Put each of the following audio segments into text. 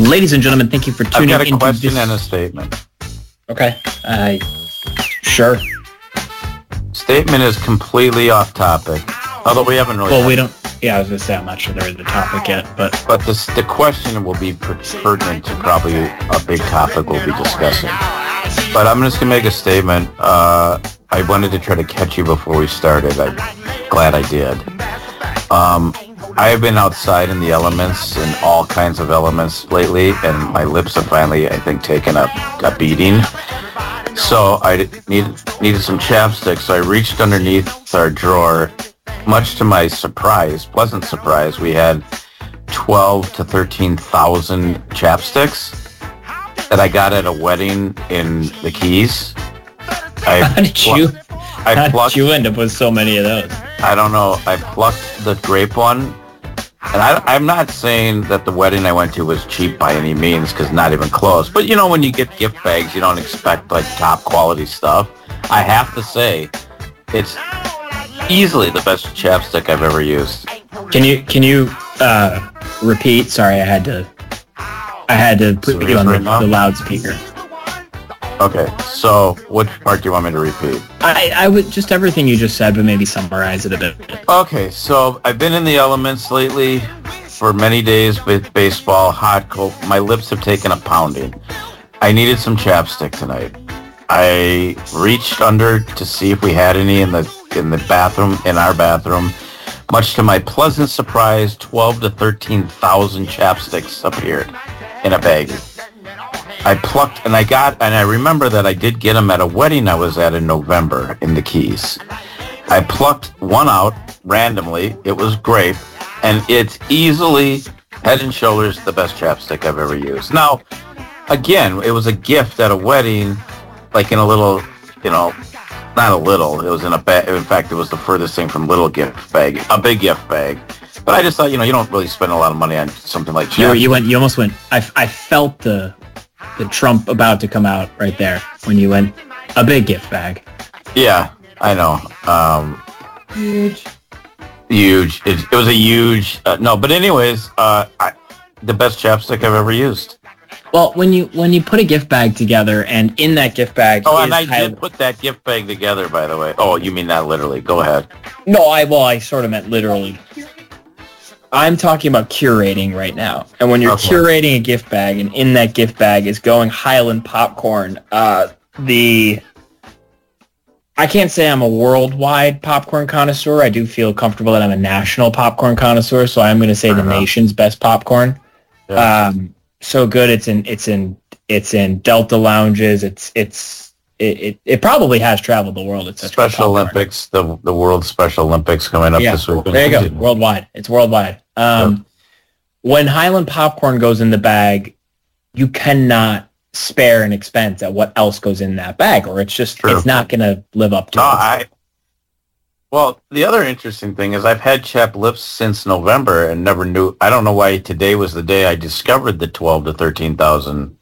Ladies and gentlemen, thank you for tuning in. I've got a question and a statement. Okay. Sure. Statement is completely off topic, although we haven't really... Well, we don't... Yeah, I was going to say I'm not sure there is a topic yet, but... But the question will be pertinent to probably a big topic we'll be discussing. But I'm just going to make a statement. I wanted to try to catch you before we started. I'm glad I did. I have been outside in the elements, in all kinds of elements lately, and my lips have finally, I think, taken a beating. So I needed some chapstick, so I reached underneath our drawer. Much to my surprise, pleasant surprise, we had 12 to 13,000 chapsticks that I got at a wedding in the Keys. How did you end up with so many of those? I don't know. I plucked the grape one. And I'm not saying that the wedding I went to was cheap by any means, because not even close. But, you know, when you get gift bags, you don't expect, like, top quality stuff. I have to say, it's easily the best chapstick I've ever used. Can you repeat? Sorry, I had to put you on the loudspeaker. Okay, so which part do you want me to repeat? I would just everything you just said, but maybe summarize it a bit. Okay, so I've been in the elements lately for many days with baseball, hot, cold. My lips have taken a pounding. I needed some chapstick tonight. I reached under to see if we had any in the bathroom, in our bathroom. Much to my pleasant surprise, 12 to 13,000 chapsticks appeared in a bag. I plucked, and I remember that I did get them at a wedding I was at in November in the Keys. I plucked one out randomly. It was grape, and it's easily, head and shoulders, the best chapstick I've ever used. Now, again, it was a gift at a wedding, like in a little, you know, not a little, it was in a bag. In fact, it was the furthest thing from little gift bag, a big gift bag. But I just thought, you know, you don't really spend a lot of money on something like chapstick. You almost went, I felt the Trump about to come out right there when you went a big gift bag. Yeah, I know. Huge. It was a huge. No, but anyways, the best chapstick I've ever used. Well, when you put a gift bag together, and in that gift bag, did put that gift bag together, by the way. Oh, you mean that literally? Go ahead. No, I sort of meant literally. I'm talking about curating right now. And when you're curating a gift bag, and in that gift bag is going Highland popcorn, I can't say I'm a worldwide popcorn connoisseur. I do feel comfortable that I'm a national popcorn connoisseur, so I'm going to say the nation's best popcorn. Yeah. So good. It's in Delta lounges. It probably has traveled the world. It's Special Olympics, the World Special Olympics coming up this week. There you go. Worldwide. It's worldwide. When Highland popcorn goes in the bag, you cannot spare an expense at what else goes in that bag, or it's not going to live up to it. Well, the other interesting thing is I've had chapped lips since November and never knew. I don't know why today was the day I discovered the 12 to 13,000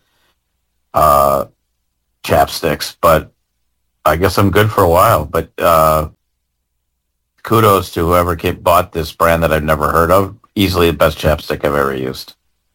chapsticks, but I guess I'm good for a while. But kudos to whoever bought this brand that I've never heard of. Easily the best chapstick I've ever used.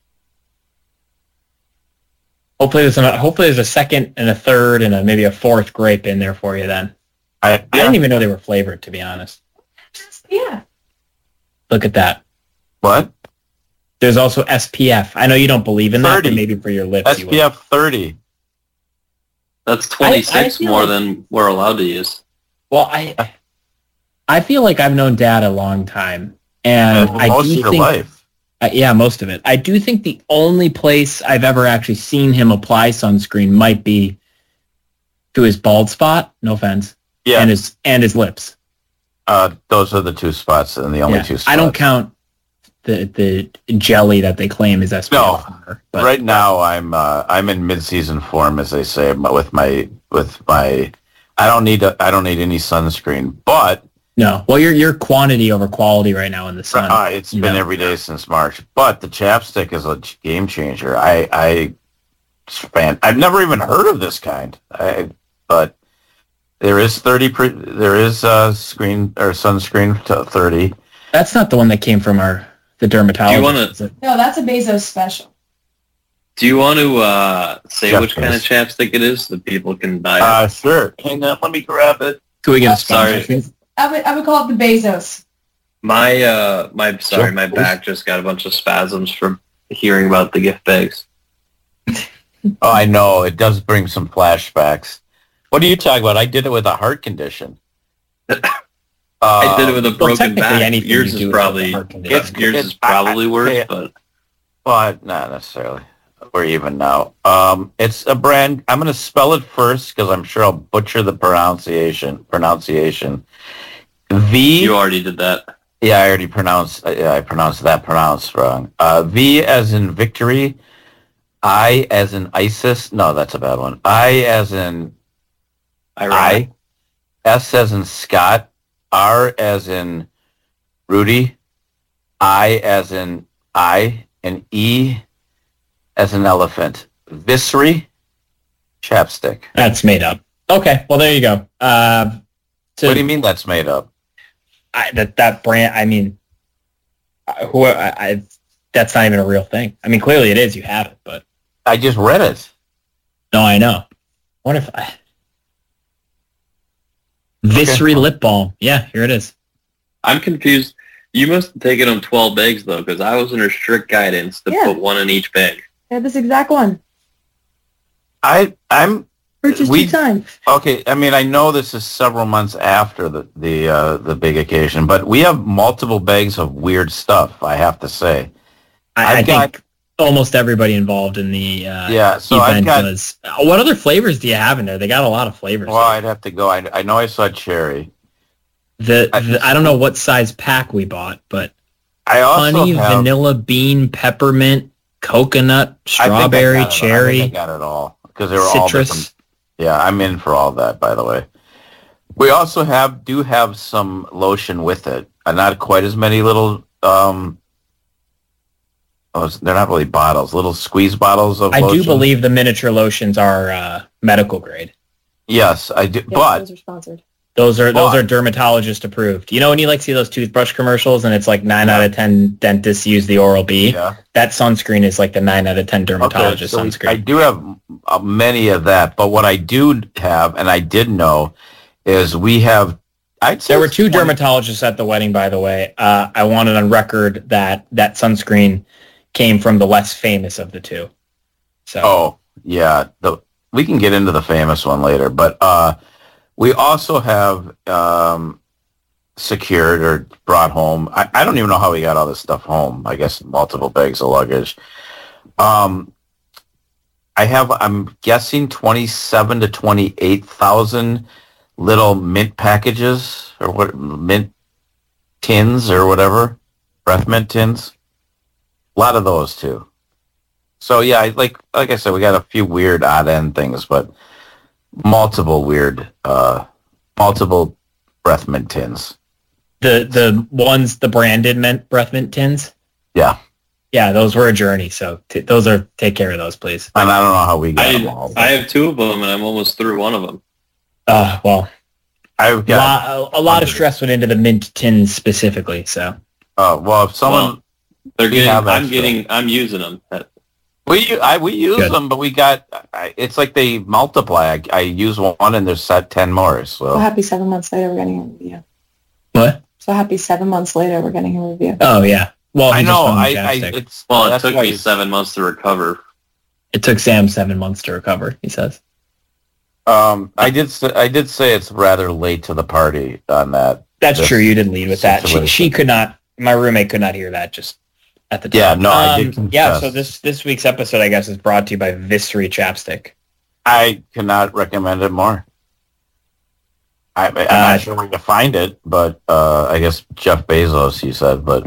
Hopefully there's a second and a third and maybe a fourth grape in there for you then. I didn't even know they were flavored, to be honest. Yeah. Look at that. What? There's also SPF. I know you don't believe in 30. That, but maybe for your lips you will. SPF 30. That's 26 more than we're allowed to use. Well, I feel like I've known Dad a long time, and most of your life. Yeah, most of it. I do think the only place I've ever actually seen him apply sunscreen might be to his bald spot. No offense. Yeah. And his lips. Those are the two spots, and the only two spots. I don't count the jelly that they claim is SPF. No, but right now I'm in mid-season form, as they say, with my. I don't need any sunscreen, but no. Well, you're quantity over quality right now in the sun. It's been every day since March, but the chapstick is a game changer. I've never even heard of this kind, but. There is screen or sunscreen to 30. That's not the one that came from the dermatologist. No, that's a Bezos special. Do you want to say Jeff which kind of does. chapstick it is that people can buy? Sure. Hang on, let me grab it. Can we get a Sorry. sponsor? I would call it the Bezos. My back just got a bunch of spasms from hearing about the gift bags. Oh, I know. It does bring some flashbacks. What are you talking about? I did it with a heart condition. I did it with a broken technically back. anything Yours you do is with probably a heart condition. yours is probably worse, but Well, not necessarily. We're even now. It's a brand. I'm going to spell it first because I'm sure I'll butcher the pronunciation. V. you already did that. Yeah, I already pronounced. I pronounced wrong. V as in victory. I as in ISIS. No, that's a bad one. I as in Ironic. S as in Scott. R as in Rudy. I as in I. And E as an elephant. Viscery chapstick. That's made up. Okay, well there you go. What do you mean that's made up? That brand? I mean, that's not even a real thing. I mean, clearly it is. You have it, but I just read it. no, I know. What if Viscery lip balm? Yeah, here it is. I'm confused. You must have taken them 12 bags though, because I was under strict guidance to Yeah. put one in each bag. I had this exact one. I'm Purchased We- 2 times. okay. I mean, I know this is several months after the big occasion, but we have multiple bags of weird stuff. I have to say. I I've got- think almost everybody involved in the Yeah. So I've event got. was. What other flavors do you have in there? They got a lot of flavors. Well, I'd have to go. I know I saw cherry. I don't know what size pack we bought, but I also honey, have. vanilla bean, peppermint, coconut, I think I strawberry, got it. I cherry, think I got it all because they were all different. citrus. Yeah, I'm in for all that, by the way. We also do have some lotion with it. Not quite as many little, they're not really bottles, little squeeze bottles of I lotion. do believe the miniature lotions are medical grade. Yes, I do. Yes, But, those are sponsored. Those are But- dermatologist approved. You know when you like see those toothbrush commercials and it's like 9 out of 10 dentists use the Oral-B? yeah. That sunscreen is like the 9 out of 10 Okay, dermatologist so sunscreen. I do have many of that, but what I do have, and I did know, is we have, I'd say There were it's 2 20 dermatologists at the wedding, by the way. I wanted on record that sunscreen came from the less famous of the 2. So Oh, yeah. We can get into the famous one later, but we also have secured or brought home. I don't even know how we got all this stuff home. I guess multiple bags of luggage. I'm guessing 27 to 28,000 little mint packages or what mint tins or whatever, breath mint tins. A lot of those too. So yeah, like I said, we got a few weird odd end things, but multiple weird, multiple breath mint tins. the ones, the branded breath mint tins. Yeah, Yeah, those were a journey. So take care of those, please. and I don't know how we got them all. I have 2 of them, and I'm almost through one of them. Well, I've got. a lot of stress went into the mint tins specifically. So Well, if someone They're We getting. have extra. I'm using them. we use Good. them, but we got. It's like they multiply. I use one, and there's set 10 more. So So happy 7 months later we're getting a review. what? So happy 7 months later we're getting a review. Oh yeah. Well, I he just know. found the I chapstick. it's Well, it that's took why me it's- 7 months to recover. It took Sam 7 months to recover. He says. I did say it's rather late to the party on that. That's This true. You did lead with that. situation. She could not. My roommate could not hear that just at the time. Yeah, no, I did Yeah. confess. So this week's episode, I guess, is brought to you by Viscery Chapstick. I cannot recommend it more. I'm not sure where to find it, but I guess Jeff Bezos, you said, but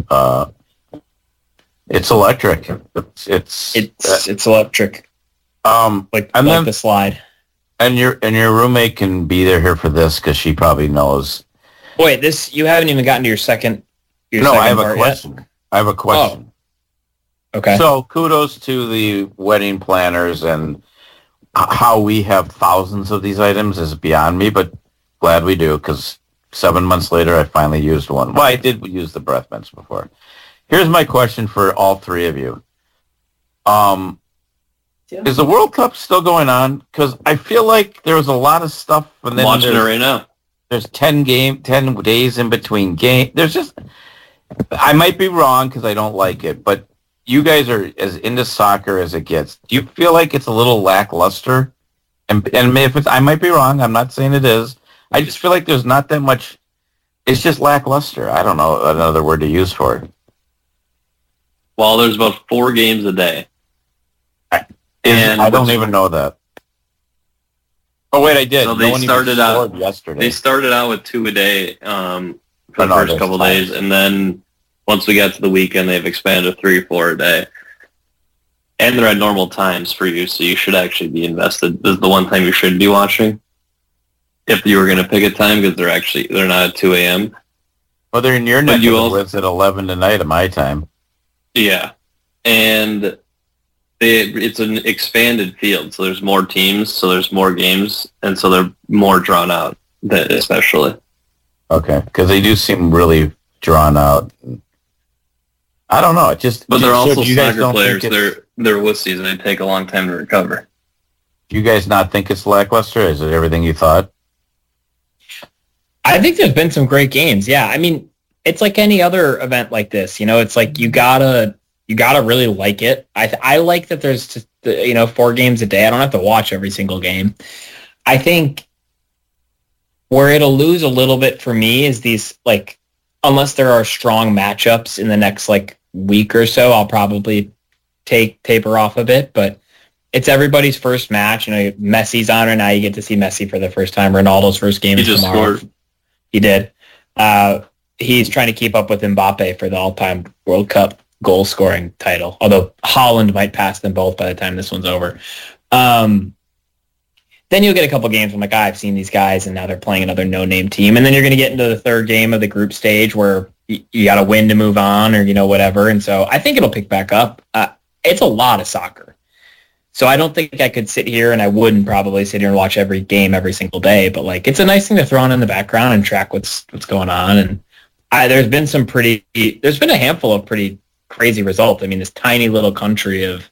it's electric. It's electric, like And then- the slide. and your roommate can be here for this because she probably knows. Wait, you haven't even gotten to your second. No, I have a part yet? question. I have a question. Okay. So kudos to the wedding planners, and how we have thousands of these items is beyond me, but glad we do, because 7 months later I finally used one. Well, I did use the breath mints before. Here's my question for all 3 of you. Is the World Cup still going on? Because I feel like there was a lot of stuff, and then Watching it right now. There's 10 days in between games. There's just, I might be wrong because I don't like it, but you guys are as into soccer as it gets. Do you feel like it's a little lackluster? And if it's, I might be wrong. I'm not saying it is. I just feel like there's not that much. It's just lackluster. I don't know another word to use for it. Well, there's about 4 games a day. I don't even know that. Oh wait, I did. So they started out yesterday. They started out with 2 a day for the first couple days, and then once we got to the weekend, they've expanded to 3 or 4 a day. And they're at normal times for you, so you should actually be invested. This is the one time you should be watching if you were going to pick a time, because they're not at 2 a.m. Well, they're in your neck of the woods at 11 tonight at my time. Yeah, and it's an expanded field, so there's more teams, so there's more games, and so they're more drawn out, especially. Okay, because they do seem really drawn out. I don't know. It just. But they're also soccer players. They're wussies, and they take a long time to recover. Do you guys not think it's lackluster? Is it everything you thought? I think there's been some great games. Yeah, I mean, it's like any other event like this. You know, it's like you gotta really like it. I like that there's just, 4 games a day. I don't have to watch every single game. I think where it'll lose a little bit for me is these, like, unless there are strong matchups in the next like week or so, I'll probably taper off a bit. But it's everybody's first match. Messi's on right now. You get to see Messi for the first time. Ronaldo's first game is tomorrow. Scored. He did. He's trying to keep up with Mbappe for the all-time World Cup goal-scoring title, although Haaland might pass them both by the time this one's over. Then you'll get a couple games where I'm like, I've seen these guys, and now they're playing another no-name team. And then you're going to get into the third game of the group stage where you got to win to move on, or, whatever. And so I think it'll pick back up. It's a lot of soccer. So I don't think I could sit here, and I wouldn't probably sit here and watch every game every single day. But, like, it's a nice thing to throw on in the background and track what's going on. And there's been a handful of pretty crazy results. I mean, this tiny little country of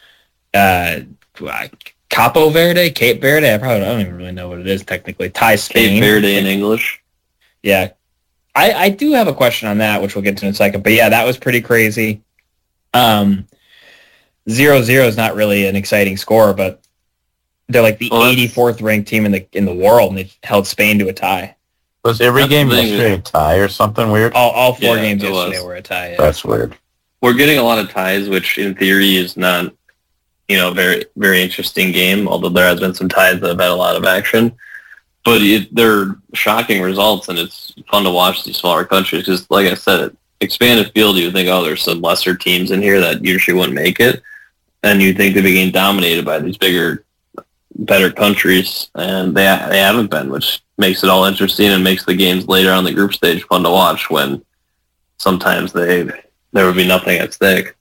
Cape Verde. I don't even really know what it is technically. Ties Spain. Cape Verde in English. Yeah. I do have a question on that, which we'll get to in a second. But yeah, that was pretty crazy. 0-0 is not really an exciting score, but they're like the 84th ranked team in the world, and they held Spain to a tie. Was every game yesterday a tie or something weird? All 4 games yesterday were a tie. Yeah. That's weird. We're getting a lot of ties, which in theory is not, very, very interesting game, although there has been some ties that have had a lot of action. But they're shocking results, and it's fun to watch these smaller countries because, like I said, expanded field, you would think, there's some lesser teams in here that usually wouldn't make it, and you think they'd be getting dominated by these bigger, better countries, and they haven't been, which makes it all interesting and makes the games later on the group stage fun to watch when sometimes there would be nothing at stake.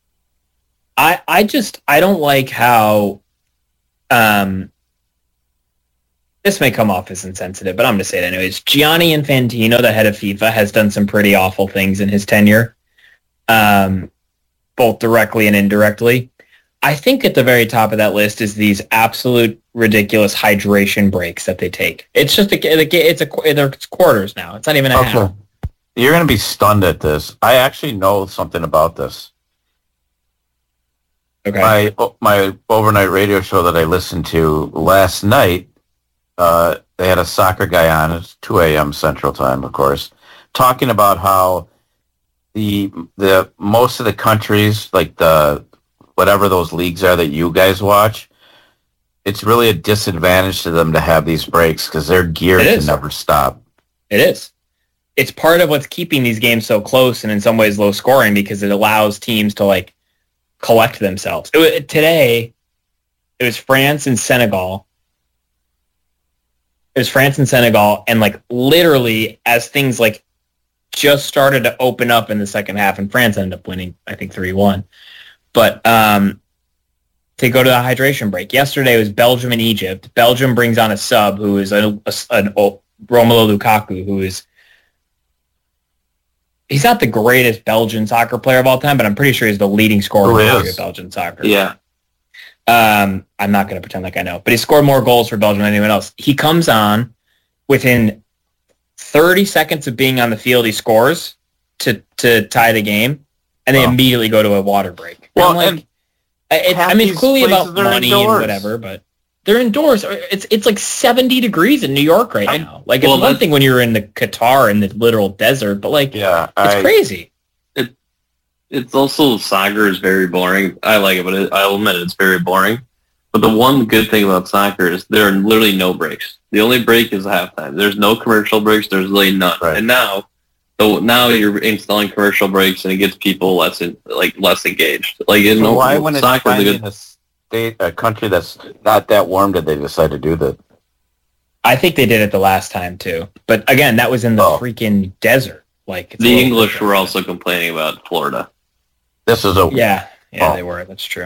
I don't like how this may come off as insensitive, but I'm going to say it anyways. Gianni Infantino, the head of FIFA, has done some pretty awful things in his tenure, both directly and indirectly. I think at the very top of that list is these absolute ridiculous hydration breaks that they take. It's just it's quarters now. It's not even a half. You're going to be stunned at this. I actually know something about this. Okay. My overnight radio show that I listened to last night, they had a soccer guy on. It's 2 a.m. Central Time, of course, talking about how the most of the countries, like the whatever those leagues are that you guys watch, it's really a disadvantage to them to have these breaks because they're geared to never stop. It is. It's part of what's keeping these games so close and in some ways low scoring because it allows teams to collect themselves. Today, it was France and Senegal. And literally as things just started to open up in the second half, and France ended up winning, I think 3-1. But to go to the hydration break. Yesterday was Belgium and Egypt. Belgium brings on a sub who is an Romelu Lukaku, who is he's not the greatest Belgian soccer player of all time, but I'm pretty sure he's the leading scorer in Belgian soccer. Yeah. I'm not going to pretend like I know, but he scored more goals for Belgium than anyone else. He comes on within 30 seconds of being on the field. He scores to tie the game, and they immediately go to a water break. Well, it's clearly about money indoors. And whatever, but they're indoors. It's like 70 degrees in New York right now. Like, it's one thing when you're in the Qatar in the literal desert, but like, it's crazy. It's also, soccer is very boring. I like it, but I'll admit it's very boring. But the one good thing about soccer is there are literally no breaks. The only break is halftime. There's no commercial breaks. There's really none. Right. And now you're installing commercial breaks, and it gets people less engaged. Like, why, when it's in a country that's not that warm, did they decide to do that? I think they did it the last time too. But again, that was in the freaking desert. Like, the English were also complaining about Florida. This is they were. That's true.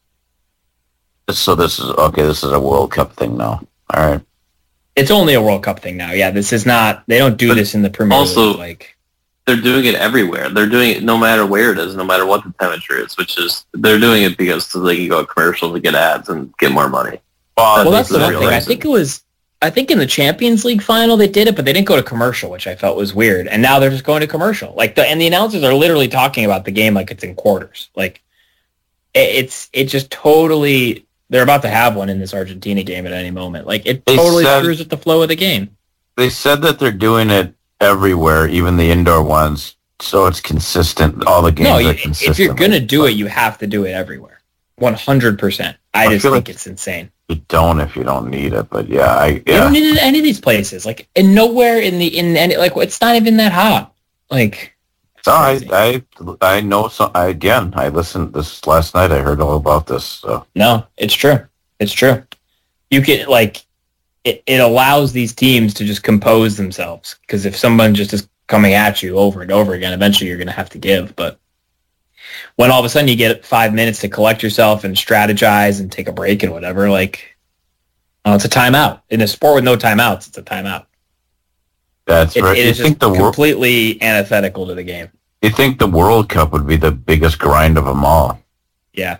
So this is a World Cup thing now. All right. It's only a World Cup thing now. Yeah, this is not. They don't do this in the Premier League. Also, like, they're doing it everywhere. They're doing it no matter where it is, no matter what the temperature is. Which is, they're doing it because so they can go commercial to get ads and get more money. Well, that's the one thing. I think in the Champions League final they did it, but they didn't go to commercial, which I felt was weird. And now they're just going to commercial. And the announcers are literally talking about the game like it's in quarters. Like, it just totally. They're about to have one in this Argentina game at any moment. Like, it totally screws with the flow of the game. They said that they're doing it everywhere, even the indoor ones, so it's consistent. All the games are consistent. If you're going to do it, you have to do it everywhere. 100%. I just think it's insane. You don't if you don't need it, but you don't need it in any of these places. Like, and nowhere in any, like, it's not even that hot. Like, so I know some. I listened this last night. I heard all about this. So. No, it's true. It's true. You can, like, it allows these teams to just compose themselves, because if someone just is coming at you over and over again, eventually you're going to have to give. But when all of a sudden you get 5 minutes to collect yourself and strategize and take a break and whatever, like, it's a timeout. In a sport with no timeouts, it's a timeout. That's right. It is just completely antithetical to the game. You think the World Cup would be the biggest grind of them all? Yeah.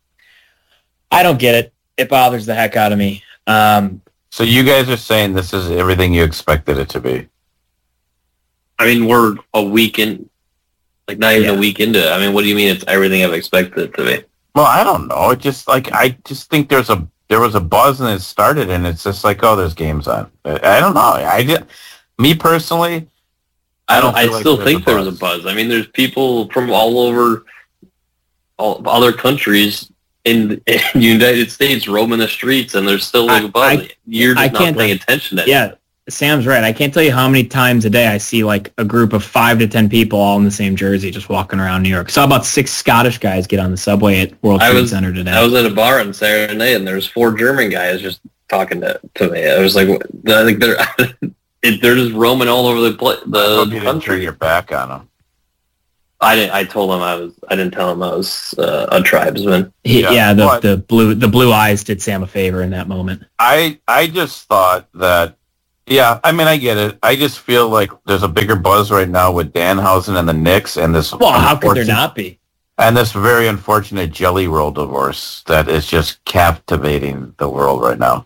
I don't get it. It bothers the heck out of me. So you guys are saying this is everything you expected it to be? I mean, we're a week in, like, not even a week into it. I mean, what do you mean it's everything I've expected it to be? Well, I don't know. It just, like, I just think there was a buzz and it started, and it's just like, oh, there's games on. I don't know. Me personally, I still think there was a buzz. I mean, there's people from all over other countries in the United States roaming the streets, and there's still like a buzz. You're just not paying attention to it. Yeah, Sam's right. I can't tell you how many times a day I see like a group of 5 to 10 people all in the same jersey just walking around New York. Saw about 6 Scottish guys get on the subway at World Trade Center today. I was at a bar on Saturday night, and there was 4 German guys just talking to me. I was like, I think they're just roaming all over the country. Your back on them. I told him I didn't tell him I was a tribesman. The blue eyes did Sam a favor in that moment. I just thought that. Yeah, I mean, I get it. I just feel like there's a bigger buzz right now with Danhausen and the Knicks and this. Well, how could there not be? And this very unfortunate Jelly Roll divorce that is just captivating the world right now.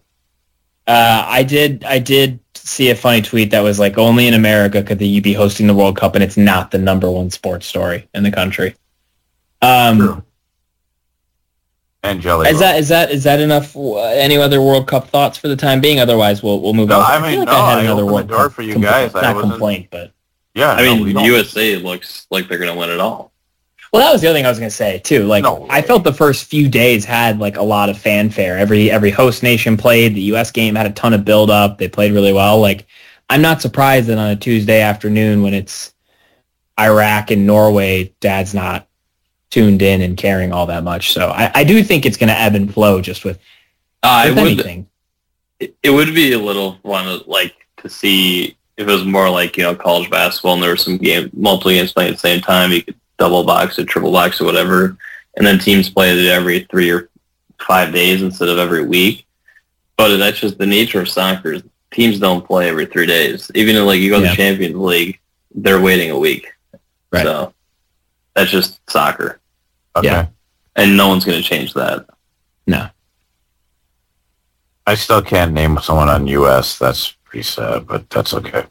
I did see a funny tweet that was like, only in America could you be hosting the World Cup, and it's not the #1 sports story in the country. True. And Jelly Roll. Is that enough? Any other World Cup thoughts for the time being? Otherwise, we'll move on. I mean, I had another World Cup for you guys. Not complaint, but yeah. I mean, USA looks like they're going to win it all. Well, that was the other thing I was going to say too. Like, I felt the first few days had like a lot of fanfare. Every host nation played. The U.S. game had a ton of build up. They played really well. Like, I'm not surprised that on a Tuesday afternoon when it's Iraq and Norway, Dad's not tuned in and caring all that much. So I do think it's going to ebb and flow just with anything. It would be a little fun, like, to see if it was more like, college basketball and there were some multiple games playing at the same time. You could double box or triple box or whatever, and then teams play it every 3 or 5 days instead of every week. But that's just the nature of soccer. Teams don't play every 3 days. Even if you go to the Champions League, they're waiting a week. Right. So that's just soccer. Okay. Yeah. And no one's going to change that. No. I still can't name someone on U.S. That's pretty sad, but that's okay.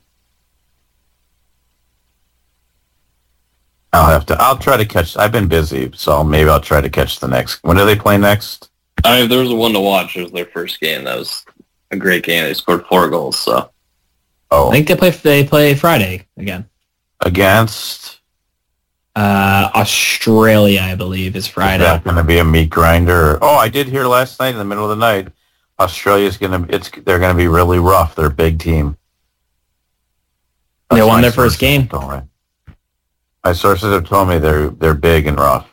I'll try to catch. I've been busy, so maybe I'll try to catch the next. When do they play next? If there was a one to watch, it was their first game. That was a great game. They scored 4 goals. So I think they play Friday again. Against Australia, I believe, is Friday. Is that going to be a meat grinder? Oh, I did hear last night in the middle of the night, Australia's they're going to be really rough. They're a big team. They won their first game. My sources have told me they're big and rough.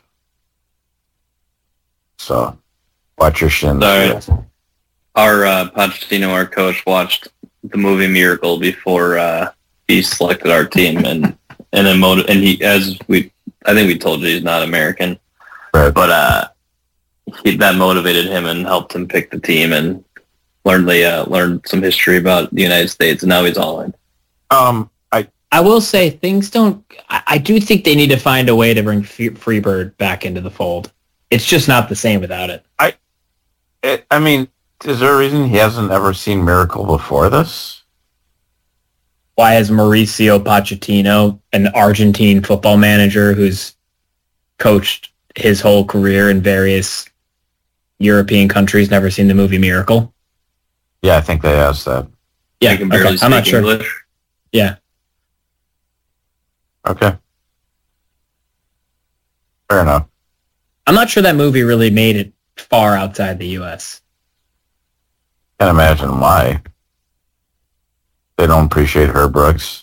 So, watch your shins. Our Pochettino, our coach, watched the movie Miracle before he selected our team, and he, I think we told you he's not American, right. But that motivated him and helped him pick the team and learned some history about the United States, and now he's all in. I will say things don't. I do think they need to find a way to bring Freebird back into the fold. It's just not the same without it. I mean, is there a reason he hasn't ever seen Miracle before this? Why has Mauricio Pochettino, an Argentine football manager who's coached his whole career in various European countries, never seen the movie Miracle? Yeah, I think they asked that. Yeah, can barely I'm not sure. English. Yeah. Okay. Fair enough. I'm not sure that movie really made it far outside the U.S. Can't imagine why. They don't appreciate Herb Brooks.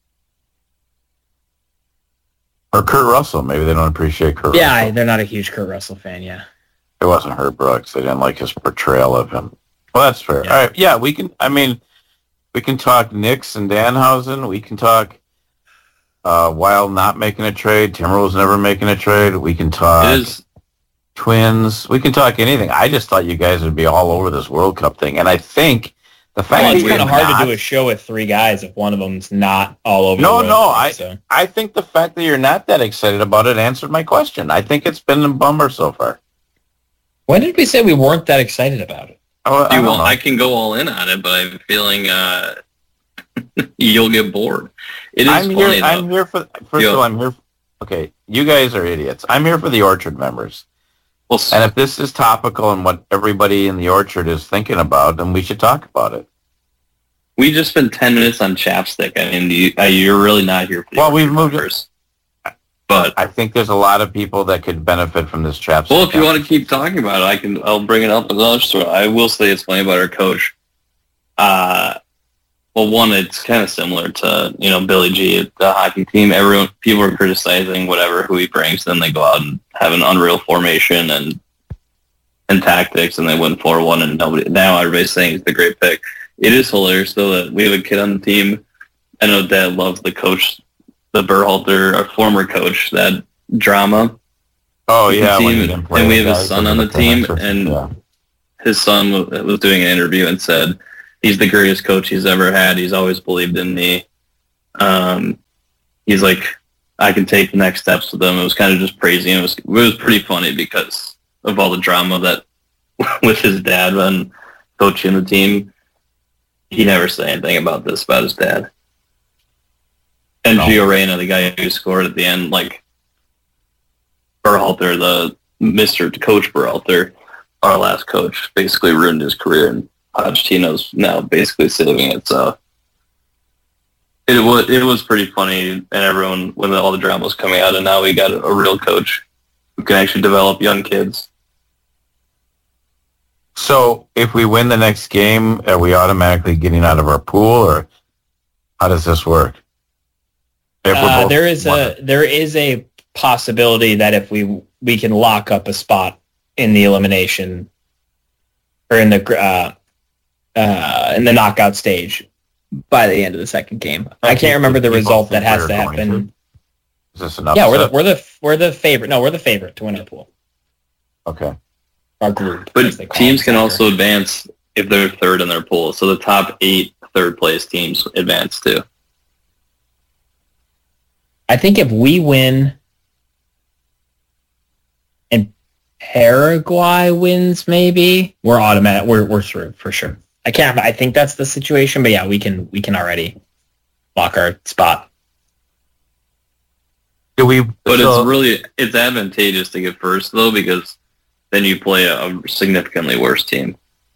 Or Kurt Russell. Maybe they don't appreciate Kurt Russell. They're not a huge Kurt Russell fan, yeah. It wasn't Herb Brooks. They didn't like his portrayal of him. Well, that's fair. Yeah. All right. Yeah, we can talk Knicks and Danhausen. We can talk Wild not making a trade. Timberwolves never making a trade. We can talk Twins. We can talk anything. I just thought you guys would be all over this World Cup thing. And I think the fact that it's kind of hard to do a show with 3 guys if one of them's not all over. I think the fact that you're not that excited about it answered my question. I think it's been a bummer so far. When did we say we weren't that excited about it? I can go all in on it, but I'm feeling you'll get bored. It is funny, I'm here for. First of all, I'm here. Okay, you guys are idiots. I'm here for the Orchard members. Well, and if this is topical and what everybody in the Orchard is thinking about, then we should talk about it. We just spent 10 minutes on chapstick. I mean, you're really not here for the Orchard we've moved members. But I think there's a lot of people that could benefit from this chapstick. Well, if you want to keep talking about it, I'll bring it up another story. I will say it's funny about our coach. Well, one, it's kind of similar to, Billy G, the hockey team. People are criticizing who he brings, then they go out and have an unreal formation and tactics, and they win 4-1, and now everybody's saying he's the great pick. It is hilarious, though, that we have a kid on the team. I know Dad loves the coach, the Berhalter, our former coach, that drama. Oh, yeah. And we have his son on the team, and his son was doing an interview and said, he's the greatest coach he's ever had. He's always believed in me. He's like, I can take the next steps with him. It was kind of just praising. It was pretty funny because of all the drama that with his dad and coaching the team. He never said anything about his dad. And Gio Reyna, the guy who scored at the end, like Berhalter, the Mr. Coach Berhalter, our last coach, basically ruined his career, and Pochettino's now basically saving it. So it was pretty funny, and everyone, when all the drama was coming out, and now we got a real coach who can actually develop young kids. So if we win the next game, are we automatically getting out of our pool, or how does this work? There is a possibility that if we can lock up a spot in the elimination or in the knockout stage by the end of the second game. I can't remember the result that has to happen. Is this an upset? Yeah, we're the favorite. No, we're the favorite to win our pool. Okay. Our group. But teams can also advance if they're third in their pool. So the top 8 third place teams advance too. I think if we win and Paraguay wins, maybe we're automatic. We're through for sure. I think that's the situation, but yeah, we can already lock our spot. Do we? But it's advantageous to get first though, because then you play a significantly worse team.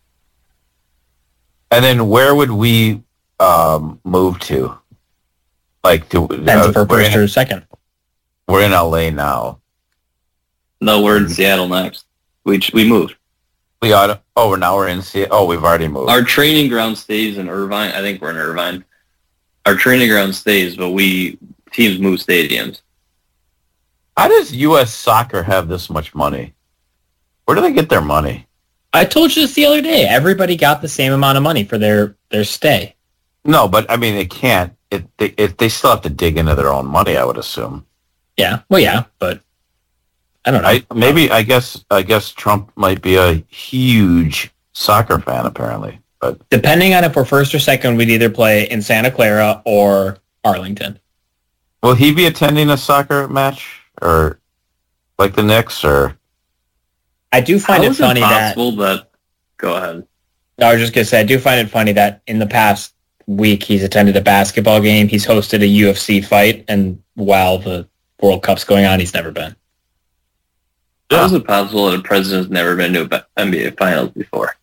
And then where would we move to? Like Depends if we're first or second. We're in LA now. No, we're in Seattle next. We moved. We ought. Oh, now we're in Seattle. Oh, we've already moved. Our training ground stays in Irvine. I think we're in Irvine. Our training ground stays, but teams move stadiums. How does U.S. Soccer have this much money? Where do they get their money? I told you this the other day. Everybody got the same amount of money for their stay. No, but I mean, they can't. They still have to dig into their own money, I would assume. Yeah. Well, yeah, but I don't know. I guess Trump might be a huge soccer fan, apparently. But depending on if we're first or second, we'd either play in Santa Clara or Arlington. Will he be attending a soccer match, or like the Knicks, or? I do find it funny that. Go ahead. I was just gonna say I do find it funny that in the past week he's attended a basketball game, he's hosted a UFC fight, and while the World Cup's going on, he's never been. How is it possible that a president's never been to an NBA Finals before?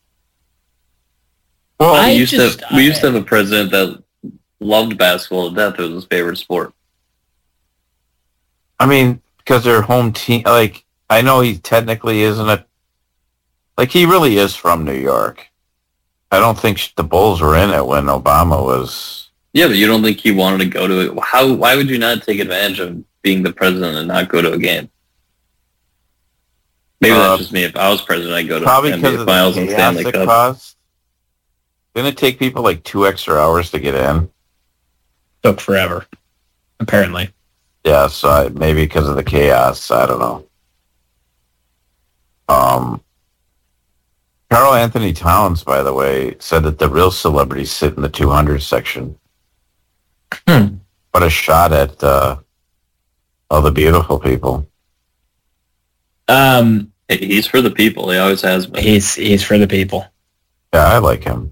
Well, we used to have a president that loved basketball to death. It was his favorite sport. I mean, because their home team, like, I know he technically isn't he really is from New York. I don't think the Bulls were in it when Obama was. Yeah, but you don't think he wanted to go to it? Why would you not take advantage of being the president and not go to a game? Maybe that's just me. If I was president, I'd go to NBA Finals and Stanley Cup. Didn't it take people like 2 extra hours to get in? Took forever, apparently. Yeah, so maybe because of the chaos. I don't know. Karl Anthony Towns, by the way, said that the real celebrities sit in the 200 section. What a shot at all the beautiful people. He's for the people. He always has been. He's for the people. Yeah, I like him.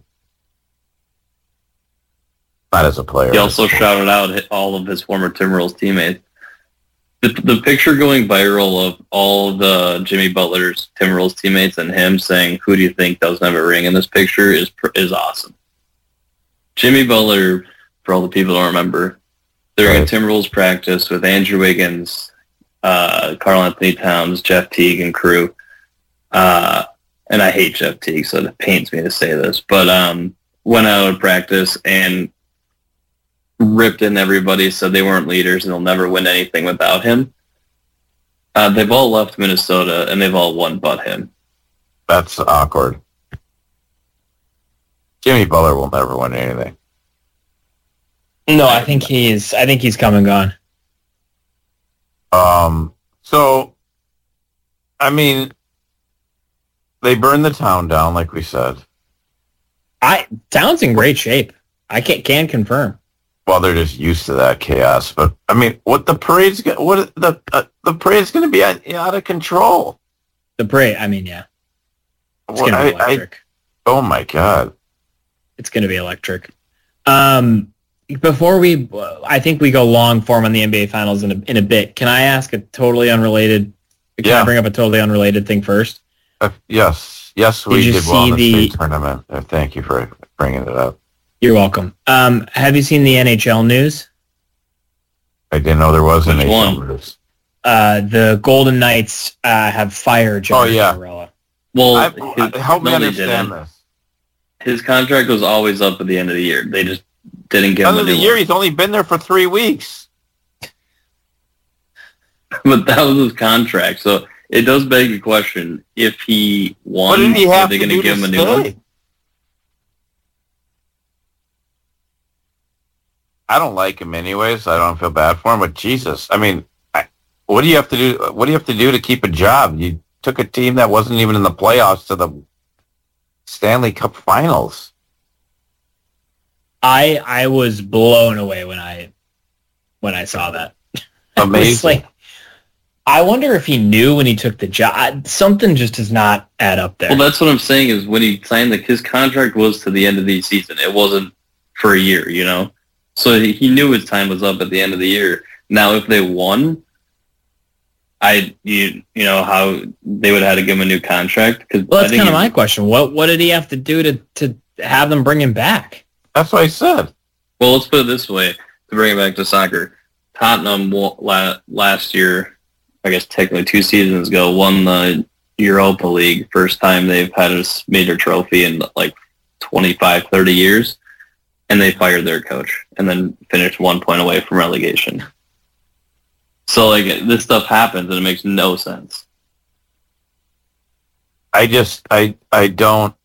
Not as a player. He also shouted out all of his former Timberwolves teammates. The picture going viral of all the Jimmy Butler's Timberwolves teammates and him saying, "Who do you think doesn't have a ring in this picture?" is awesome. Jimmy Butler, for all the people who don't remember, during a Timberwolves practice with Andrew Wiggins, Karl Anthony Towns, Jeff Teague, and crew. And I hate Jeff Teague, so it pains me to say this, but went out of practice and ripped in everybody, said they weren't leaders and they'll never win anything without him. They've all left Minnesota and they've all won but him. That's awkward. Jimmy Butler will never win anything. No, I think he's come and gone. So, I mean, they burned the town down, like we said. Town's in great shape. I can confirm. Well, they're just used to that chaos. But I mean, the parade's going to be out of control. The parade. I mean, yeah. It's going to be electric. Oh my God. It's going to be electric. Before I think we go long form on the NBA Finals in a bit. Can I ask a totally unrelated? Can I bring up a totally unrelated thing first? Yes, we did well in the state tournament. Thank you for bringing it up. You're welcome. Have you seen the NHL news? I didn't know there was an NHL news. The Golden Knights have fired John Tortorella. Well, help me understand this. His contract was always up at the end of the year. They just didn't give him a new year. He's only been there for 3 weeks. But that was his contract, so it does beg the question: if he won, are they going to give him a new one? I don't like him anyways. I don't feel bad for him, but Jesus, I mean, what do you have to do? What do you have to do to keep a job? You took a team that wasn't even in the playoffs to the Stanley Cup Finals. I was blown away when I saw that. Amazing. I wonder if he knew when he took the job. Something just does not add up there. Well, that's what I'm saying is when he signed, his contract was to the end of the season. It wasn't for a year, you know? So he knew his time was up at the end of the year. Now, if they won, you know how they would have had to give him a new contract? Cause well, that's kind of my question. What did he have to do to have them bring him back? That's what I said. Well, let's put it this way, to bring it back to soccer. Tottenham last year, I guess technically 2 seasons ago, won the Europa League. First time they've had a major trophy in like 25, 30 years. And they fired their coach and then finished 1 point away from relegation. So, like, this stuff happens and it makes no sense. I don't.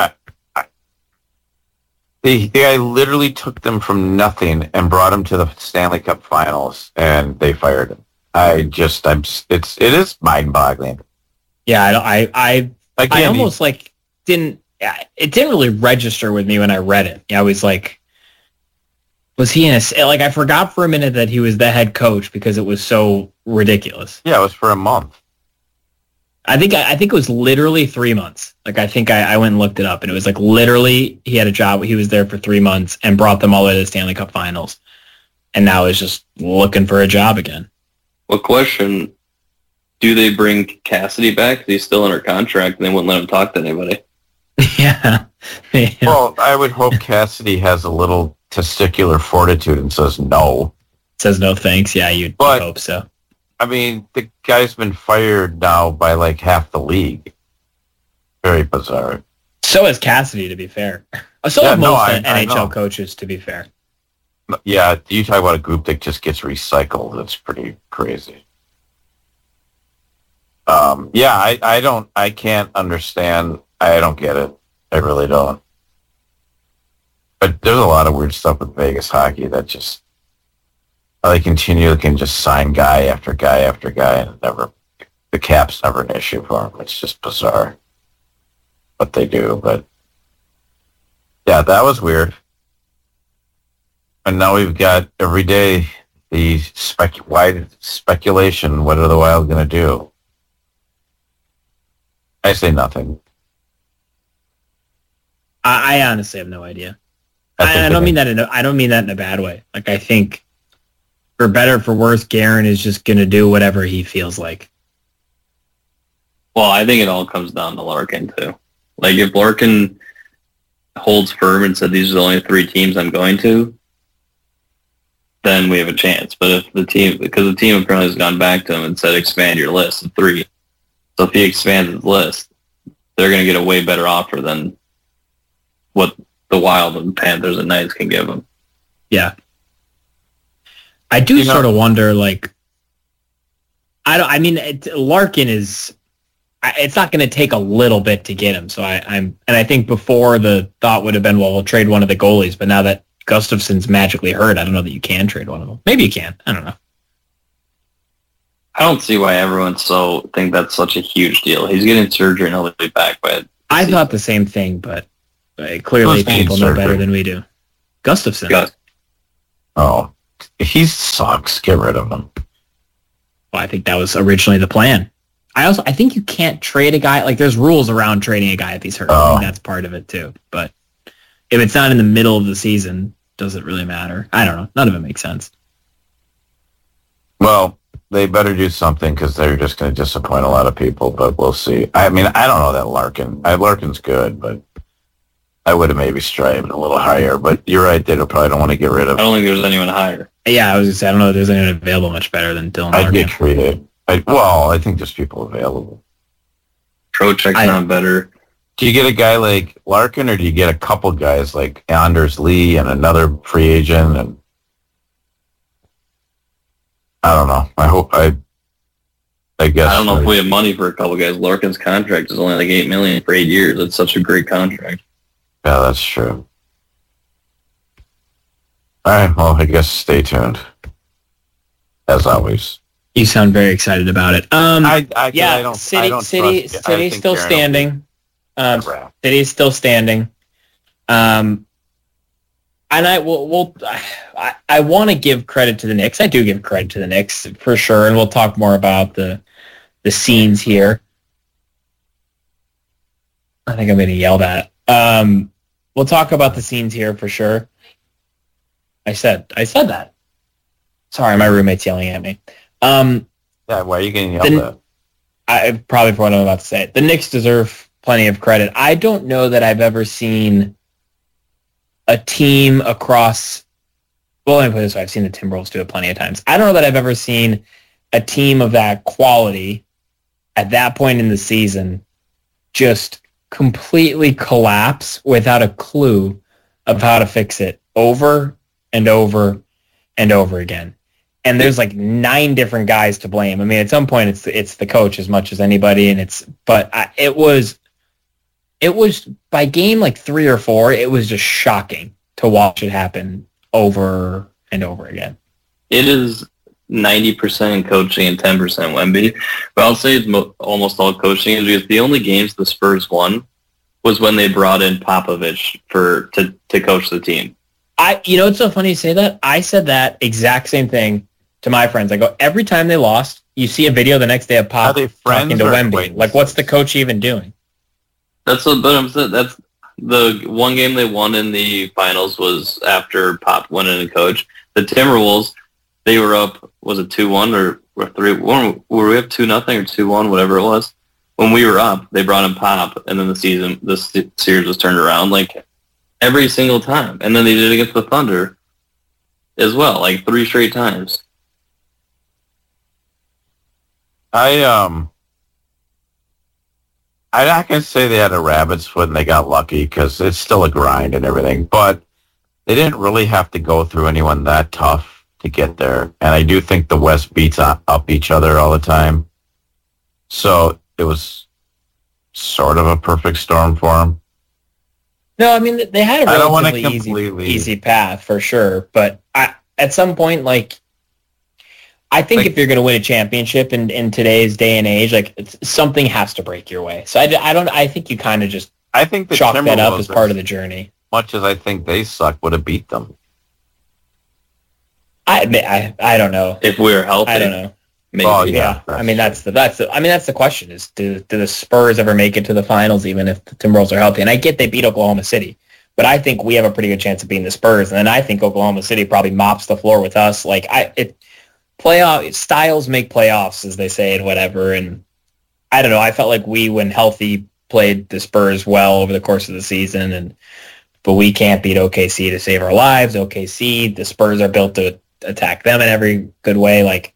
The guy literally took them from nothing and brought them to the Stanley Cup Finals, and they fired him. It is mind-boggling. Yeah, I almost like didn't. It didn't really register with me when I read it. I was like, was he in a like? I forgot for a minute that he was the head coach because it was so ridiculous. Yeah, it was for a month. I think it was literally 3 months. Like I think I went and looked it up, and it was like literally he had a job. He was there for 3 months and brought them all the way to the Stanley Cup Finals, and now is just looking for a job again. What question? Do they bring Cassidy back? He's still under contract, and they wouldn't let him talk to anybody. Yeah. Well, I would hope Cassidy has a little testicular fortitude and says no. Says no thanks. Yeah, you'd hope so. I mean, the guy's been fired now by like half the league. Very bizarre. So is Cassidy, to be fair. So have most NHL coaches, to be fair. Yeah, you talk about a group that just gets recycled. That's pretty crazy. I can't understand. I don't get it. I really don't. But there's a lot of weird stuff with Vegas hockey that just, they continually can just sign guy after guy after guy, and the cap's never an issue for them. It's just bizarre what they do. But yeah, that was weird. And now we've got every day the wide speculation. What are the Wild going to do? I say nothing. I honestly have no idea. I don't mean that in a bad way. Like, I think for better or for worse, Guerin is just going to do whatever he feels like. Well, I think it all comes down to Larkin too. Like, if Larkin holds firm and said these are the only 3 teams I'm going to, then we have a chance. But if the team apparently has gone back to him and said expand your list to 3, so if he expands his list, they're going to get a way better offer than what the Wild and Panthers and Knights can give them. Yeah. I do sort of wonder, like, Larkin is, it's not going to take a little bit to get him. So I think before the thought would have been, well, we'll trade one of the goalies. But now that Gustafson's magically hurt, I don't know that you can trade one of them. Maybe you can. I don't know. I don't see why everyone think that's such a huge deal. He's getting surgery and he'll be back by I thought the same thing, but clearly people know better than we do. Gustafson. Oh, he sucks. Get rid of him. Well, I think that was originally the plan. I think you can't trade a guy. Like, there's rules around trading a guy if he's hurt. I think that's part of it too. But if it's not in the middle of the season, does it really matter? I don't know. None of it makes sense. Well, they better do something because they're just going to disappoint a lot of people, but we'll see. I mean, I don't know that Larkin's good, but I would have maybe strived a little higher. But you're right, they probably don't want to get rid of him. I don't think there's anyone higher. Yeah, I was going to say, I don't know if there's anyone available much better than Dylan Larkin. I'd get treated. I think there's people available. Trocheck's not better. Do you get a guy like Larkin, or do you get a couple guys like Anders Lee and another free agent? And I don't know. I guess. I don't know if we have money for a couple guys. Larkin's contract is only like $8 million for 8 years. It's such a great contract. Yeah, that's true. All right. Well, I guess stay tuned. As always. You sound very excited about it. City's still standing. City's still standing. I And I want to give credit to the Knicks. I do give credit to the Knicks for sure, and we'll talk more about the scenes here. I think I'm getting yelled at. We'll talk about the scenes here for sure. I said that. Sorry, my roommate's yelling at me. Yeah, why are you getting yelled at? Probably for what I'm about to say. The Knicks deserve plenty of credit. I don't know that I've ever seen a team across... Well, let me put it this way. I've seen the Timberwolves do it plenty of times. I don't know that I've ever seen a team of that quality at that point in the season just completely collapse without a clue of how to fix it over and over and over again. And there's like 9 different guys to blame. I mean, at some point it's the coach as much as anybody, and it was by game like 3 or 4, it was just shocking to watch it happen over and over again. It is 90% coaching and 10% Wemby. But I'll say it's almost all coaching, because the only games the Spurs won was when they brought in Popovich to coach the team. It's so funny you say that. I said that exact same thing to my friends. I go, every time they lost, you see a video the next day of Pop talking to Wemby. Like, what's the coach even doing? That's the one game they won in the finals was after Pop went in and coached. The Timberwolves, they were up, was it 2-1 or 3-1? Were we up 2-0 or 2-1, whatever it was? When we were up, they brought in Pop, and then the series was turned around like every single time. And then they did it against the Thunder as well, like 3 straight times. I'm not going to say they had a rabbit's foot and they got lucky, because it's still a grind and everything, but they didn't really have to go through anyone that tough to get there. And I do think the West beats up each other all the time. So it was sort of a perfect storm for them. No, I mean, they had a relatively easy path for sure. But at some point, like, I think if you're going to win a championship in today's day and age, like, something has to break your way. So I think you kind of just chalk that up as part of the journey. Much as I think they suck, would have beat them. I don't know. If we were healthy, I don't know. Maybe. Oh, yeah. I mean, that's the question: is do the Spurs ever make it to the finals, even if the Timberwolves are healthy? And I get they beat Oklahoma City, but I think we have a pretty good chance of beating the Spurs. And then I think Oklahoma City probably mops the floor with us. Like, playoff styles make playoffs, as they say, and whatever. And I don't know. I felt like we, when healthy, played the Spurs well over the course of the season, but we can't beat OKC to save our lives. OKC, the Spurs are built to attack them in every good way. Like,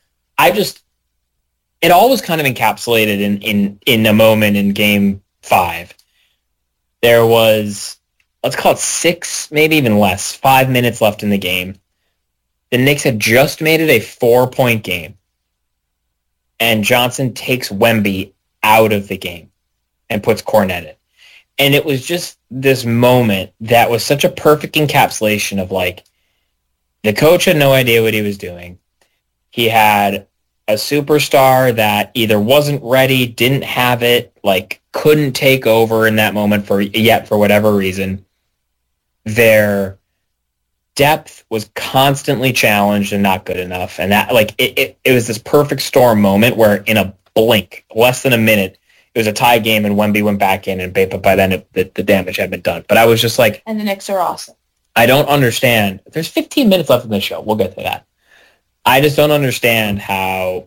it all was kind of encapsulated in a moment in Game 5. There was, let's call it 6, maybe even less, 5 minutes left in the game. The Knicks had just made it a 4-point game, and Johnson takes Wemby out of the game and puts Kornet in. And it was just this moment that was such a perfect encapsulation of, like, the coach had no idea what he was doing. He had a superstar that either wasn't ready, didn't have it, like, couldn't take over in that moment for whatever reason. Their depth was constantly challenged and not good enough. And that, like, it was this perfect storm moment where in a blink, less than a minute, it was a tie game and Wemby went back in, and by then the damage had been done. But I was just like... And the Knicks are awesome. I don't understand. There's 15 minutes left in the show. We'll get to that. I just don't understand how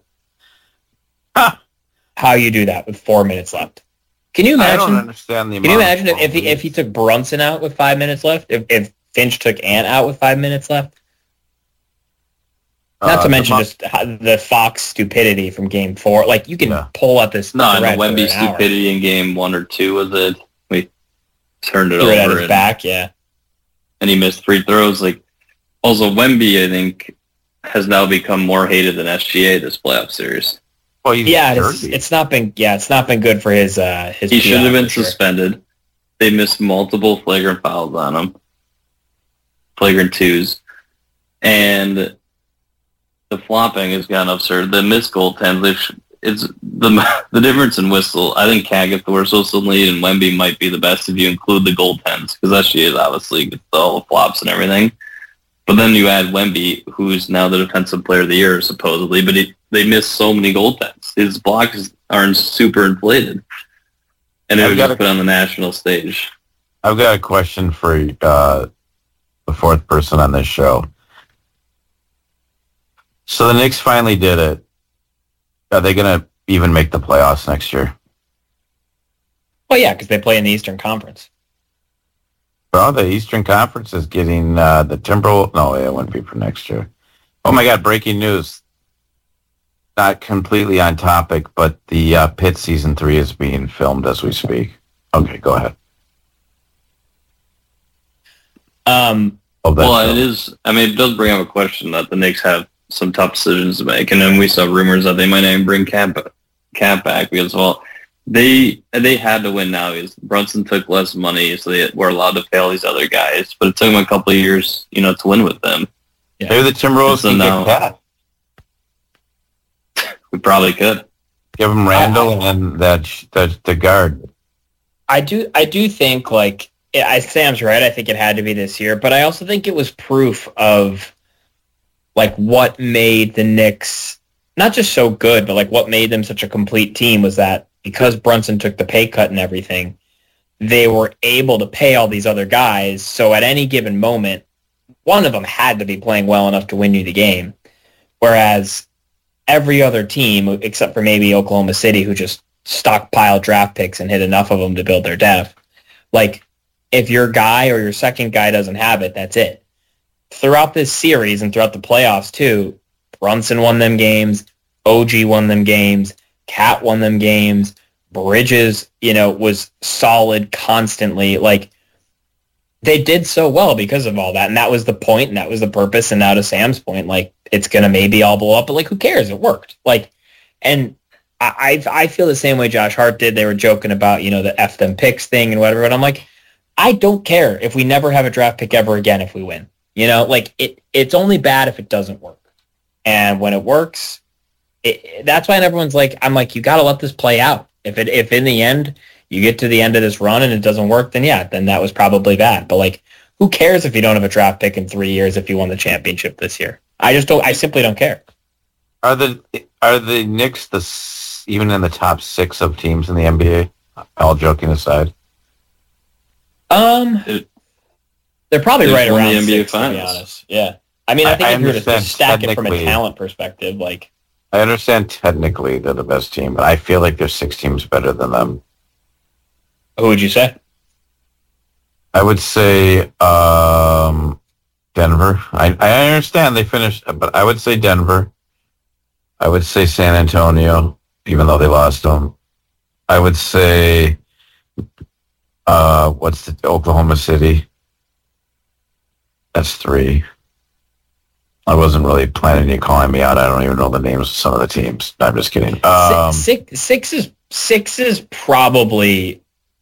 you do that with 4 minutes left. Can you imagine? I don't understand the amount. Can you imagine if he took Brunson out with 5 minutes left? If Finch took Ant out with 5 minutes left? Not to mention just the Fox stupidity from Game 4. Like, you can pull out this... No, the Wemby stupidity in Game 1 or 2 was it. We turned it Threw over. It at his back, yeah. And he missed 3 throws. Like, also, Wemby, I think, has now become more hated than SGA this playoff series. Well, it's not been good for his He should have been suspended. They missed multiple flagrant fouls on him. Flagrant 2s. And the flopping has gotten absurd. The missed goaltends, it's the difference in whistle. I think Cat gets the worst whistle in the league, and Wemby might be the best if you include the goaltends, because that shit is obviously gets all the flops and everything. But then you add Wemby, who's now the defensive player of the year, supposedly, but they miss so many goaltends. His blocks aren't super inflated. And it was just put on the national stage. I've got a question for the fourth person on this show. So the Knicks finally did it. Are they going to even make the playoffs next year? Well, yeah, because they play in the Eastern Conference. Well, the Eastern Conference is getting the Timberwolves. No, it wouldn't be for next year. Oh my God! Breaking news. Not completely on topic, but the Pitt season 3 is being filmed as we speak. Okay, go ahead. Well, it is. I mean, it does bring up a question that the Knicks have some tough decisions to make, and then we saw rumors that they might not even bring Cat back because, well, they had to win now. Because Brunson took less money, so they were allowed to pay all these other guys. But it took them a couple of years, to win with them. Yeah. Maybe the Timberwolves can get Cat. We probably could give him Randall and the guard. I do think Sam's right. I think it had to be this year, but I also think it was proof of what made the Knicks not just so good, but what made them such a complete team was that because Brunson took the pay cut and everything, they were able to pay all these other guys. So at any given moment, one of them had to be playing well enough to win you the game, whereas every other team, except for maybe Oklahoma City, who just stockpiled draft picks and hit enough of them to build their depth. If your guy or your second guy doesn't have it, that's it. Throughout this series and throughout the playoffs too, Brunson won them games, OG won them games, Cat won them games, Bridges, was solid constantly. They did so well because of all that, and that was the point, and that was the purpose. And now to Sam's point, it's gonna maybe all blow up, but who cares? It worked. And I feel the same way Josh Hart did. They were joking about the F them picks thing and whatever, but I'm I don't care if we never have a draft pick ever again if we win. It's only bad if it doesn't work, and when it works, that's why everyone's I'm you got to let this play out. If in the end you get to the end of this run and it doesn't work, then that was probably bad. But who cares if you don't have a draft pick in 3 years if you won the championship this year? I simply don't care. Are the Knicks even in the top 6 of teams in the NBA? All joking aside. They're probably right around the NBA 6, Finals. to be honest. Yeah. I mean, I think if you were to stack it from a talent perspective, I understand technically they're the best team, but I feel like there's 6 teams better than them. Who would you say? I would say Denver. I understand they finished, but I would say Denver. I would say San Antonio, even though they lost them. I would say Oklahoma City. That's 3. I wasn't really planning you calling me out. I don't even know the names of some of the teams. No, I'm just kidding. Six is probably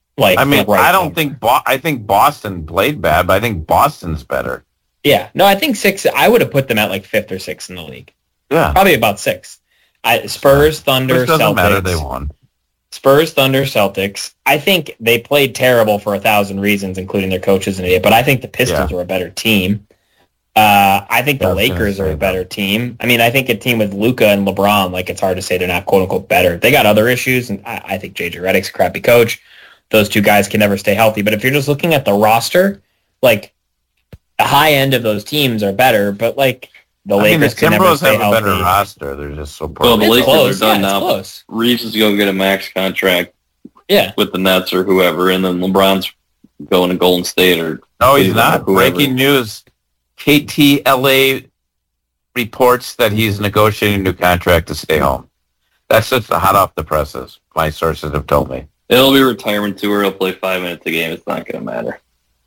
I think Boston played bad, but I think Boston's better. Yeah. No, I think 6. I would have put them at 5th or 6th in the league. Yeah. Probably about 6. Spurs, Thunder, Which doesn't Celtics. matter. They won. Spurs, Thunder, Celtics. I think they played terrible for 1,000 reasons, including their coaches and idiot. But I think the Pistons are a better team. I think the Lakers are a better team. I mean, I think a team with Luka and LeBron, it's hard to say they're not quote unquote better. They got other issues, and I think JJ Redick's a crappy coach. Those two guys can never stay healthy. But if you're just looking at the roster, the high end of those teams are better. But the Lakers can never stay healthy. The Timberwolves have a better roster. They're just so poor. Well, the Lakers are done now. Close. Reeves is going to get a max contract. Yeah. With the Nets or whoever, and then LeBron's going to Golden State or. No, he's not. Breaking news: KTLA reports that he's negotiating a new contract to stay home. That's just hot off the presses. My sources have told me. It'll be retirement tour. He'll play 5 minutes a game. It's not going to matter.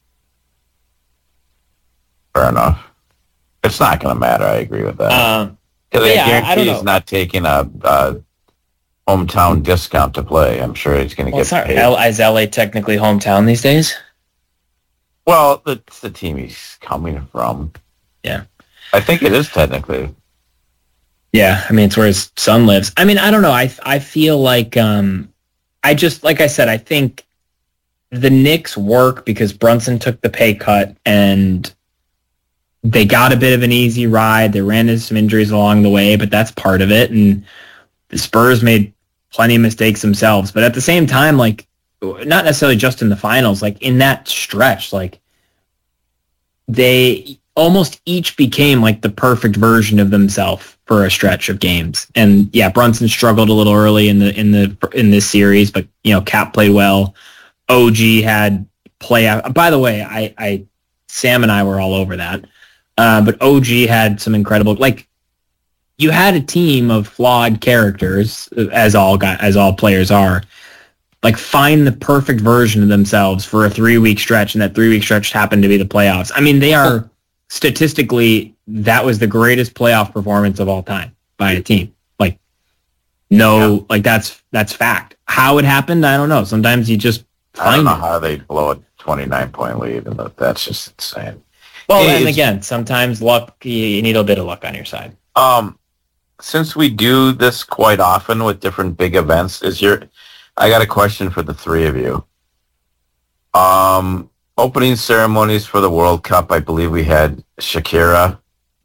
Fair enough. It's not going to matter. I agree with that. I guarantee he's not taking a hometown discount to play. I'm sure he's going to get paid. Is LA technically hometown these days? Well, it's the team he's coming from. Yeah. I think it is technically. Yeah, I mean, it's where his son lives. I mean, I don't know. I feel like like I said, I think the Knicks work because Brunson took the pay cut and they got a bit of an easy ride. They ran into some injuries along the way, but that's part of it. And the Spurs made plenty of mistakes themselves. But at the same time, like, not necessarily just in the finals, like in that stretch, like they almost each became like the perfect version of themselves for a stretch of games. And yeah, Brunson struggled a little early in this series, but you know, Cap played well. OG had play out. By the way, I Sam and I were all over that. But OG had some incredible, like, you had a team of flawed characters, as all players are, like, find the perfect version of themselves for a 3-week stretch, and that 3-week stretch happened to be the playoffs. I mean, they are statistically, that was the greatest playoff performance of all time by a team. Like, like that's fact. How it happened, I don't know. Sometimes you just find I don't know it. how they blow a 29-point lead, and that's just insane. Well, Hey, and again, sometimes luck, you need a bit of luck on your side. Since we do this quite often with different big events, I got a question for the three of you. Opening ceremonies for the World Cup, I believe we had Shakira.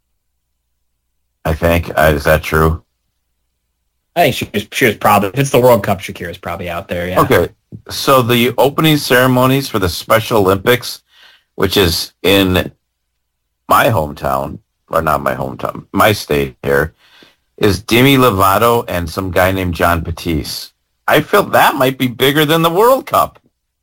I think. Is that true? I think she was probably, if it's the World Cup, Shakira's probably out there, yeah. Okay. So the opening ceremonies for the Special Olympics, which is in my hometown, or not my hometown, my state here, is Demi Lovato and some guy named John Batiste. I feel that might be bigger than the World Cup.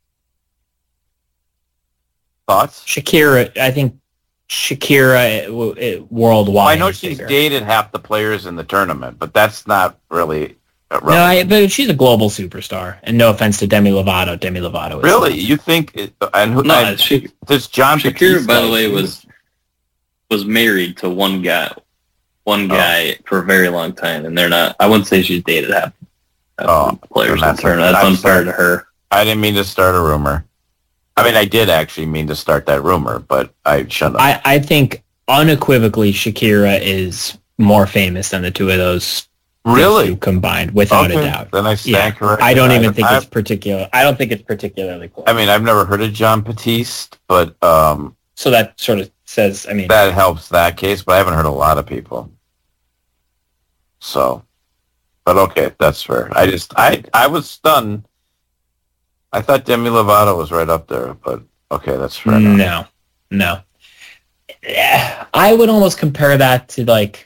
Thoughts? Shakira, I think Shakira worldwide. Well, I know is she's bigger. dated half the players in the tournament, but that's not really No, but she's a global superstar. And no offense to Demi Lovato. Demi Lovato is really. You think? And who? No, This John Shakira, Batiste by guy, the way, was married to one guy for a very long time, and they're not. I wouldn't say she's dated half the players in the tournament. That's unfair to her. I didn't mean to start a rumor. I mean, I did actually mean to start that rumor, but I shouldn't have. I think unequivocally Shakira is more famous than the two of those. Really? Two combined, without a doubt. Then I stand corrected. I don't even think it's particular. I don't think it's particularly close. I mean, I've never heard of John Batiste, but so that sort of says, I mean, that helps that case, but I haven't heard a lot of people. So, but okay, that's fair. I was stunned. I thought Demi Lovato was right up there, but okay, that's fair enough. No. I would almost compare that to like,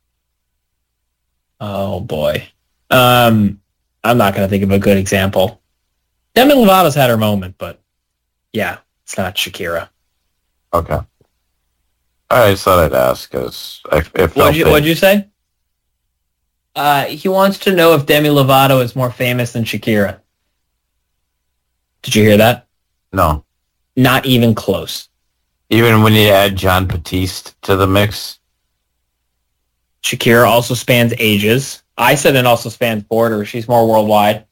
oh boy. I'm not going to think of a good example. Demi Lovato's had her moment, but yeah, it's not Shakira. Okay. I just thought I'd ask because What'd you say? He wants to know if Demi Lovato is more famous than Shakira. Did you hear that? No. Not even close. Even when you add John Batiste to the mix? Shakira also spans ages. I said it also spans borders. She's more worldwide.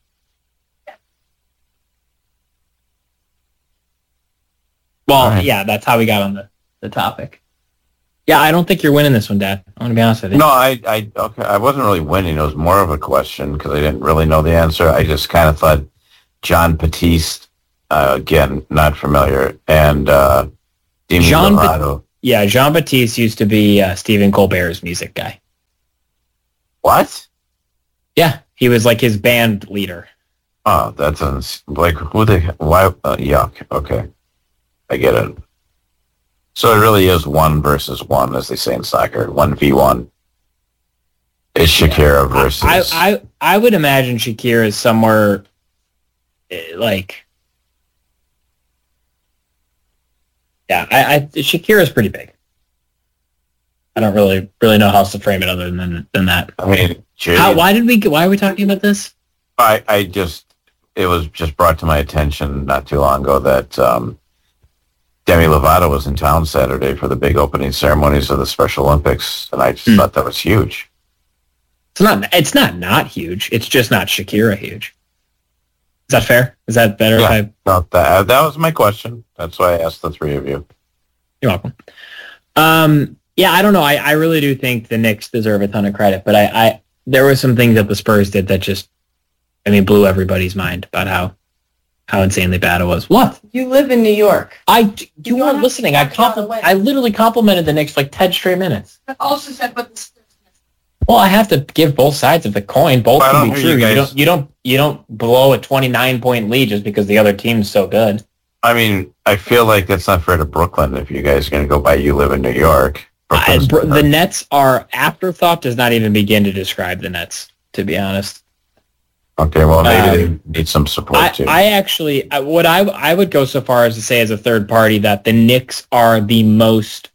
Well, right. Yeah, that's how we got on the topic. Yeah, I don't think you're winning this one, Dad. I'm going to be honest with you. No, okay. I wasn't really winning. It was more of a question because I didn't really know the answer. I just kind of thought John Batiste, again, not familiar, and Demi Lovato. Yeah, Jean-Baptiste used to be Stephen Colbert's music guy. What? Yeah, he was like his band leader. Oh, that's like who they? Why? Yuck. Okay, I get it. So it really is 1 versus 1, as they say in soccer. 1v1. Is Shakira versus? I would imagine Shakira is somewhere like. Yeah, Shakira is pretty big. I don't really know how else to frame it other than that. I mean, why are we talking about this? It was just brought to my attention not too long ago that Demi Lovato was in town Saturday for the big opening ceremonies of the Special Olympics, and I just thought that was huge. It's not huge. It's just not Shakira huge. Is that fair? Is that better? Yeah, that was my question. That's why I asked the three of you. You're welcome. Yeah, I don't know. I really do think the Knicks deserve a ton of credit, but I there were some things that the Spurs did that just, blew everybody's mind about how insanely bad it was. What? You live in New York. You weren't listening. I literally complimented the Knicks for like 10 straight minutes. I also said what the Spurs missed. Well, I have to give both sides of the coin. Both I can don't be hear true. you guys. You don't blow a 29-point lead just because the other team's so good. I mean, I feel like that's not fair to Brooklyn if you guys are going to go by you live in New York. The Nets are afterthought does not even begin to describe the Nets, to be honest. Okay, well, maybe they need some support too. I would go so far as to say as a third party that the Knicks are the most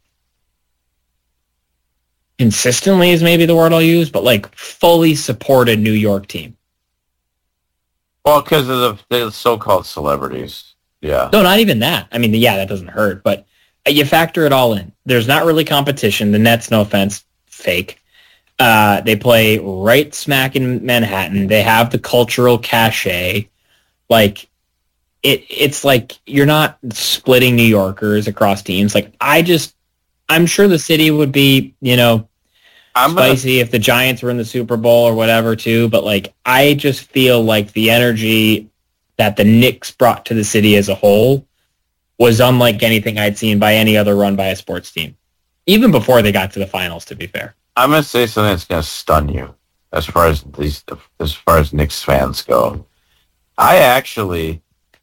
consistently is maybe the word I'll use, but like fully supported New York team. Well, because of the so-called celebrities. Yeah. No, not even that. That doesn't hurt, but you factor it all in. There's not really competition. The Nets, no offense, fake. They play right smack in Manhattan. They have the cultural cachet. Like, it's like you're not splitting New Yorkers across teams. Like, I'm sure the city would be, spicy if the Giants were in the Super Bowl or whatever too. But like, I just feel like the energy that the Knicks brought to the city as a whole was unlike anything I'd seen by any other run by a sports team, even before they got to the finals, to be fair. I'm going to say something that's going to stun you as far as Knicks fans go. I actually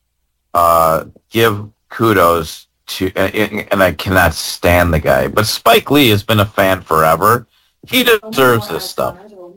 give kudos to, and I cannot stand the guy, but Spike Lee has been a fan forever. He deserves this stuff.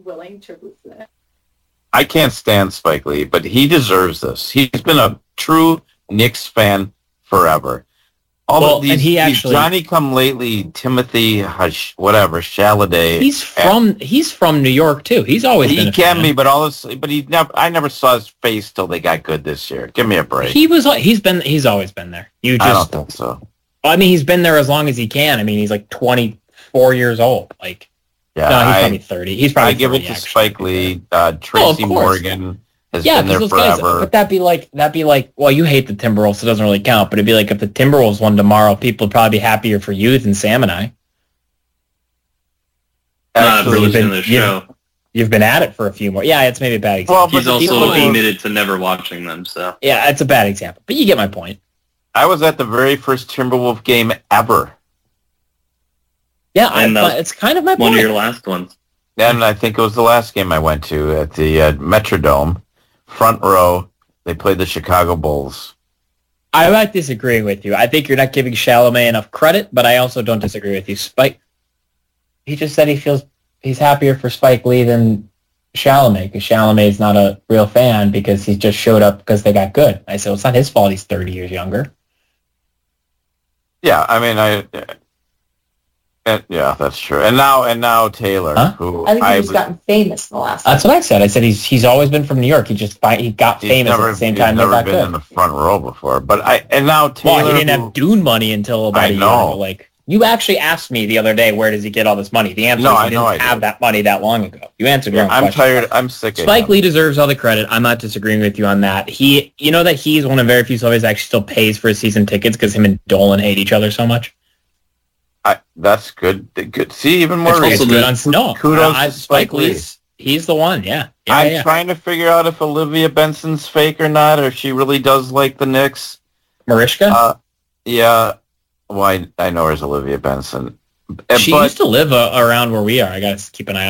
I can't stand Spike Lee, but he deserves this. He's been a true Knicks fan forever. These Johnny-come-lately, Timothy Chalamet. He's from New York too. He's always been a fan. He can be, I never saw his face till they got good this year. Give me a break. He's always been there. I don't think so. He's been there as long as he can. He's like 24 years old. Like, yeah, no, he's probably 30. He's probably. I give it to Spike Lee. Tracy Morgan has been there forever. But that'd be like, well, you hate the Timberwolves, so it doesn't really count. But it'd be like if the Timberwolves won tomorrow, people would probably be happier for you than Sam and I. You've been at it for a few more. Yeah, it's maybe a bad example. Well, he's also admitted to never watching them. So yeah, it's a bad example. But you get my point. I was at the very first Timberwolf game ever. Yeah, it's kind of my point. One of your last ones. And I think it was the last game I went to at the Metrodome. Front row, they played the Chicago Bulls. I might disagree with you. I think you're not giving Chalamet enough credit, but I also don't disagree with you. Spike, he just said he's happier for Spike Lee than Chalamet, because Chalamet is not a real fan because he just showed up because they got good. I said, well, it's not his fault he's 30 years younger. Yeah, yeah, that's true. And now Taylor, who I think he's gotten famous in the last. That's what I said. I said he's always been from New York. He got famous at the same time. He's never been in the front row before. And now Taylor. Well, he didn't have Dune money until about a year ago. Like, you actually asked me the other day, where does he get all this money? The answer is he didn't have that money that long ago. You answered your own question. I'm tired. I'm sick of him. Spike Lee deserves all the credit. I'm not disagreeing with you on that. You know that he's one of very few celebrities that actually still pays for his season tickets because him and Dolan hate each other so much. That's good. Good. See, even more reason. Kudos to Spike Lee. He's the one, yeah. I'm trying to figure out if Olivia Benson's fake or not, or if she really does like the Knicks. Mariska? Yeah. Well, I know her as Olivia Benson. She used to live around where we are. I got to keep an eye on